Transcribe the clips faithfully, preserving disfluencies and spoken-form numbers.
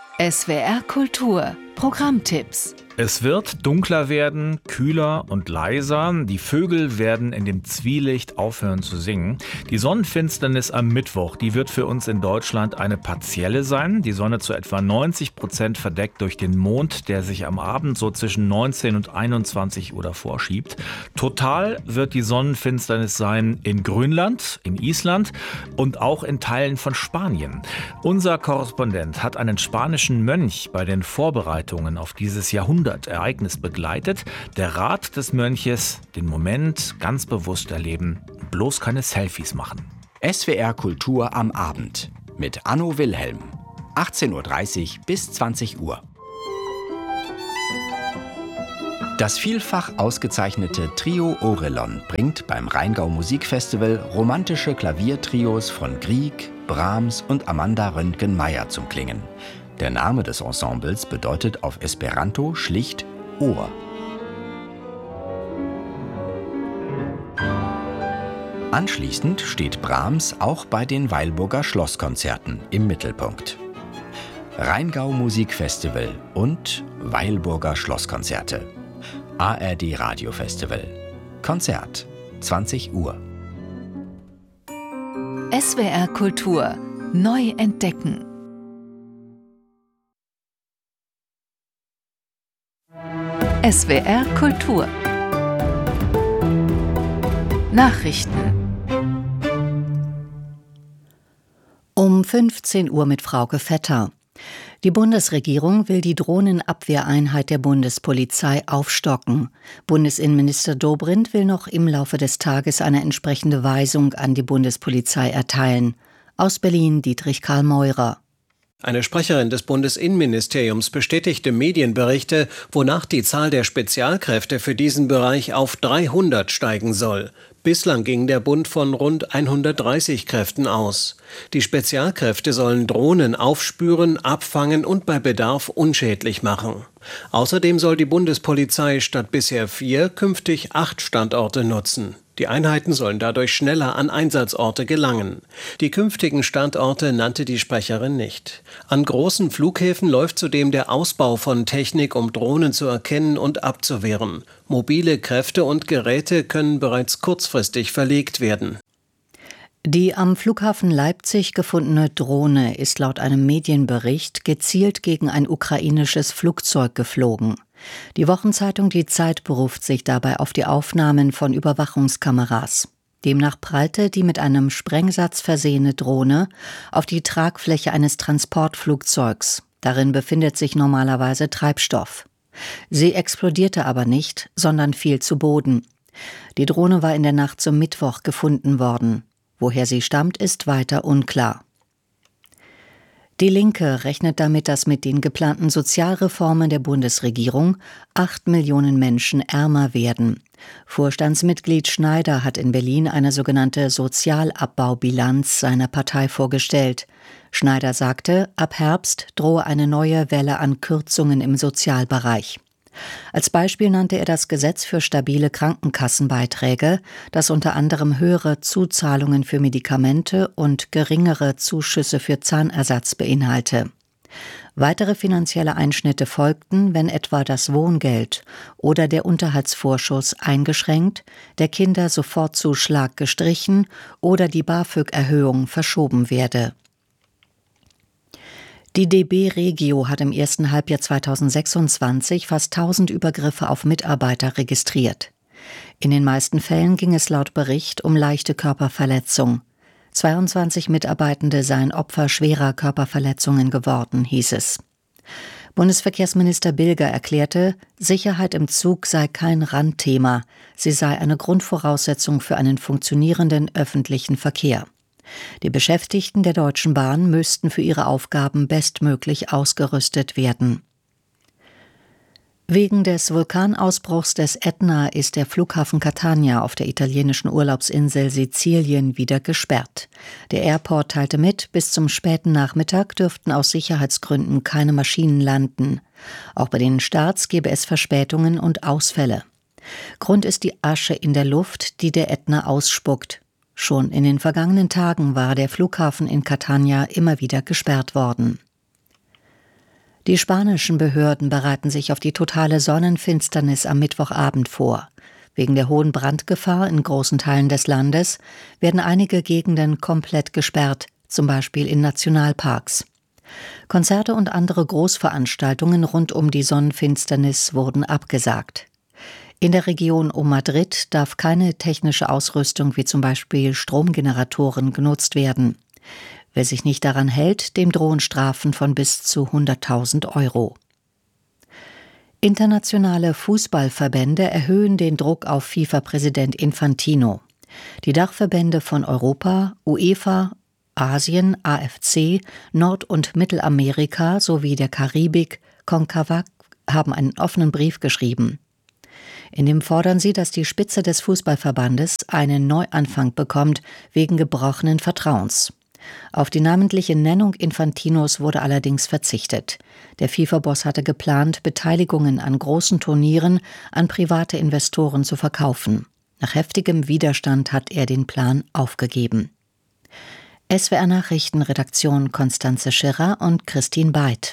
S W R Kultur Programmtipps. Es wird dunkler werden, kühler und leiser. Die Vögel werden in dem Zwielicht aufhören zu singen. Die Sonnenfinsternis am Mittwoch, die wird für uns in Deutschland eine partielle sein. Die Sonne zu etwa neunzig Prozent verdeckt durch den Mond, der sich am Abend so zwischen neunzehn und einundzwanzig Uhr davor schiebt. Total wird die Sonnenfinsternis sein in Grönland, in Island und auch in Teilen von Spanien. Unser Korrespondent hat einen spanischen Mönch bei den Vorbereitungen auf dieses Jahrhundert Ereignis begleitet. Der Rat des Mönches: den Moment ganz bewusst erleben, bloß keine Selfies machen. S W R Kultur am Abend mit Anno Wilhelm. achtzehn Uhr dreißig bis zwanzig Uhr. Das vielfach ausgezeichnete Trio Orelon bringt beim Rheingau Musikfestival romantische Klaviertrios von Grieg, Brahms und Amanda Röntgen-Meyer zum Klingen. Der Name des Ensembles bedeutet auf Esperanto schlicht Ohr. Anschließend steht Brahms auch bei den Weilburger Schlosskonzerten im Mittelpunkt. Rheingau Musikfestival und Weilburger Schlosskonzerte. A R D Radiofestival. Konzert, zwanzig Uhr. S W R Kultur neu entdecken. S W R Kultur Nachrichten um fünfzehn Uhr mit Frauke Vetter. Die Bundesregierung will die Drohnenabwehreinheit der Bundespolizei aufstocken. Bundesinnenminister Dobrindt will noch im Laufe des Tages eine entsprechende Weisung an die Bundespolizei erteilen. Aus Berlin Dietrich Karl Meurer. Eine Sprecherin des Bundesinnenministeriums bestätigte Medienberichte, wonach die Zahl der Spezialkräfte für diesen Bereich auf dreihundert steigen soll. Bislang ging der Bund von rund hundertdreißig Kräften aus. Die Spezialkräfte sollen Drohnen aufspüren, abfangen und bei Bedarf unschädlich machen. Außerdem soll die Bundespolizei statt bisher vier künftig acht Standorte nutzen. Die Einheiten sollen dadurch schneller an Einsatzorte gelangen. Die künftigen Standorte nannte die Sprecherin nicht. An großen Flughäfen läuft zudem der Ausbau von Technik, um Drohnen zu erkennen und abzuwehren. Mobile Kräfte und Geräte können bereits kurzfristig verlegt werden. Die am Flughafen Leipzig gefundene Drohne ist laut einem Medienbericht gezielt gegen ein ukrainisches Flugzeug geflogen. Die Wochenzeitung Die Zeit beruft sich dabei auf die Aufnahmen von Überwachungskameras. Demnach prallte die mit einem Sprengsatz versehene Drohne auf die Tragfläche eines Transportflugzeugs. Darin befindet sich normalerweise Treibstoff. Sie explodierte aber nicht, sondern fiel zu Boden. Die Drohne war in der Nacht zum Mittwoch gefunden worden. Woher sie stammt, ist weiter unklar. Die Linke rechnet damit, dass mit den geplanten Sozialreformen der Bundesregierung acht Millionen Menschen ärmer werden. Vorstandsmitglied Schneider hat in Berlin eine sogenannte Sozialabbaubilanz seiner Partei vorgestellt. Schneider sagte, ab Herbst drohe eine neue Welle an Kürzungen im Sozialbereich. Als Beispiel nannte er das Gesetz für stabile Krankenkassenbeiträge, das unter anderem höhere Zuzahlungen für Medikamente und geringere Zuschüsse für Zahnersatz beinhalte. Weitere finanzielle Einschnitte folgten, wenn etwa das Wohngeld oder der Unterhaltsvorschuss eingeschränkt, der Kindersofortzuschlag gestrichen oder die BAföG-Erhöhung verschoben werde. Die D B Regio hat im ersten Halbjahr zweitausendsechsundzwanzig fast tausend Übergriffe auf Mitarbeiter registriert. In den meisten Fällen ging es laut Bericht um leichte Körperverletzung. zweiundzwanzig Mitarbeitende seien Opfer schwerer Körperverletzungen geworden, hieß es. Bundesverkehrsminister Bilger erklärte, Sicherheit im Zug sei kein Randthema, sie sei eine Grundvoraussetzung für einen funktionierenden öffentlichen Verkehr. Die Beschäftigten der Deutschen Bahn müssten für ihre Aufgaben bestmöglich ausgerüstet werden. Wegen des Vulkanausbruchs des Ätna ist der Flughafen Catania auf der italienischen Urlaubsinsel Sizilien wieder gesperrt. Der Airport teilte mit, bis zum späten Nachmittag dürften aus Sicherheitsgründen keine Maschinen landen. Auch bei den Starts gebe es Verspätungen und Ausfälle. Grund ist die Asche in der Luft, die der Ätna ausspuckt. Schon in den vergangenen Tagen war der Flughafen in Catania immer wieder gesperrt worden. Die spanischen Behörden bereiten sich auf die totale Sonnenfinsternis am Mittwochabend vor. Wegen der hohen Brandgefahr in großen Teilen des Landes werden einige Gegenden komplett gesperrt, zum Beispiel in Nationalparks. Konzerte und andere Großveranstaltungen rund um die Sonnenfinsternis wurden abgesagt. In der Region um Madrid darf keine technische Ausrüstung wie zum Beispiel Stromgeneratoren genutzt werden. Wer sich nicht daran hält, dem drohen Strafen von bis zu hunderttausend Euro. Internationale Fußballverbände erhöhen den Druck auf FIFA-Präsident Infantino. Die Dachverbände von Europa, UEFA, Asien, A F C, Nord- und Mittelamerika sowie der Karibik, CONCACAF, haben einen offenen Brief geschrieben. In dem fordern sie, dass die Spitze des Fußballverbandes einen Neuanfang bekommt wegen gebrochenen Vertrauens. Auf die namentliche Nennung Infantinos wurde allerdings verzichtet. Der FIFA-Boss hatte geplant, Beteiligungen an großen Turnieren an private Investoren zu verkaufen. Nach heftigem Widerstand hat er den Plan aufgegeben. S W R Nachrichtenredaktion Konstanze Schirrer und Christine Beid.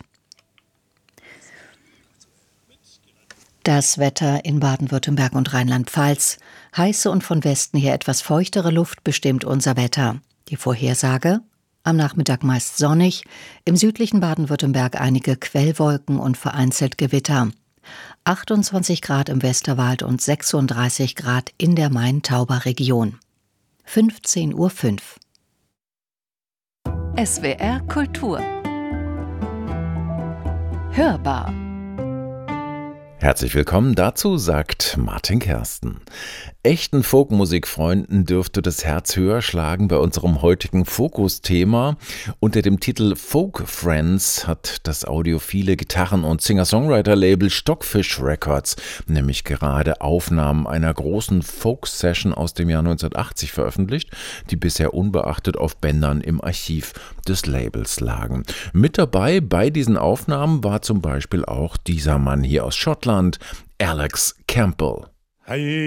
Das Wetter in Baden-Württemberg und Rheinland-Pfalz. Heiße und von Westen her etwas feuchtere Luft bestimmt unser Wetter. Die Vorhersage: am Nachmittag meist sonnig, im südlichen Baden-Württemberg einige Quellwolken und vereinzelt Gewitter. achtundzwanzig Grad im Westerwald und sechsunddreißig Grad in der Main-Tauber-Region. fünfzehn Uhr fünf. S W R Kultur. Hörbar. Herzlich willkommen dazu, sagt Martin Kersten. Echten Folkmusikfreunden dürfte das Herz höher schlagen bei unserem heutigen Fokusthema. Unter dem Titel Folk Friends hat das audiophile Gitarren- und Singer-Songwriter-Label Stockfish Records nämlich gerade Aufnahmen einer großen Folk-Session aus dem Jahr neunzehnhundertachtzig veröffentlicht, die bisher unbeachtet auf Bändern im Archiv des Labels lagen. Mit dabei bei diesen Aufnahmen war zum Beispiel auch dieser Mann hier aus Schottland, Alex Campbell.